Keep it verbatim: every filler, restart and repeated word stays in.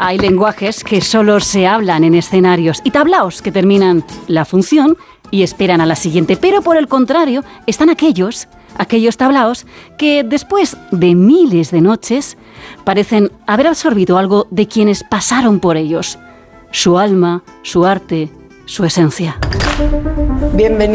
Hay lenguajes que solo se hablan en escenarios y tablaos que terminan la función y esperan a la siguiente. Pero por el contrario, están aquellos, aquellos tablaos que después de miles de noches parecen haber absorbido algo de quienes pasaron por ellos. Su alma, su arte, su esencia. Bienvenido.